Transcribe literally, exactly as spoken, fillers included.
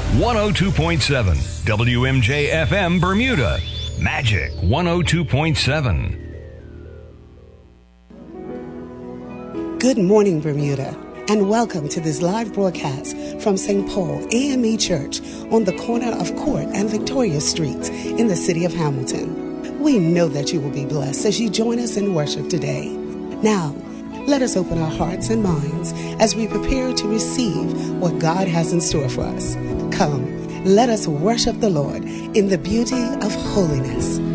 one oh two point seven W M J F M Bermuda. Magic one oh two point seven. Good morning, Bermuda, and welcome to this live broadcast from Saint Paul A M E Church on the corner of Court and Victoria Streets in the city of Hamilton. We know that you will be blessed as you join us in worship today. Now, let us open our hearts and minds as we prepare to receive what God has in store for us. Come, let us worship the Lord in the beauty of holiness.